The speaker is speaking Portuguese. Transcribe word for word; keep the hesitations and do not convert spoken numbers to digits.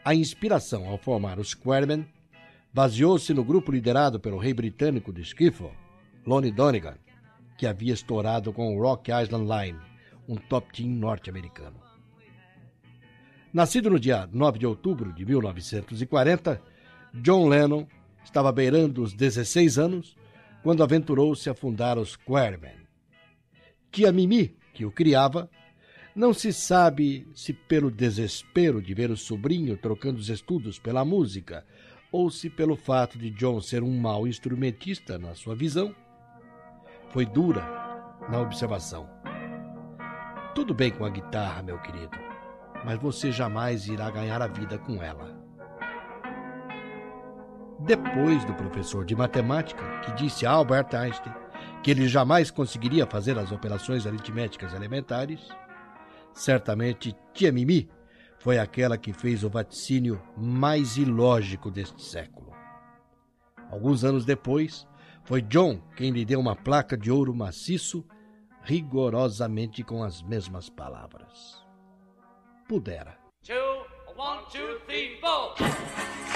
A inspiração ao formar os Quarrymen baseou-se no grupo liderado pelo rei britânico de skiffle, Lonnie Donegan, que havia estourado com o Rock Island Line, um top team norte-americano. Nascido no dia nove de outubro de mil novecentos e quarenta, John Lennon estava beirando os dezesseis anos quando aventurou-se a fundar os Quarrymen. Tia Mimi, que o criava, não se sabe se pelo desespero de ver o sobrinho trocando os estudos pela música ou se pelo fato de John ser um mau instrumentista na sua visão, foi dura na observação. Tudo bem com a guitarra, meu querido, mas você jamais irá ganhar a vida com ela. Depois do professor de matemática, que disse a Albert Einstein que ele jamais conseguiria fazer as operações aritméticas elementares, certamente Tia Mimi foi aquela que fez o vaticínio mais ilógico deste século. Alguns anos depois, foi John quem lhe deu uma placa de ouro maciço, rigorosamente com as mesmas palavras. Pudera. Two, one, two, three, four.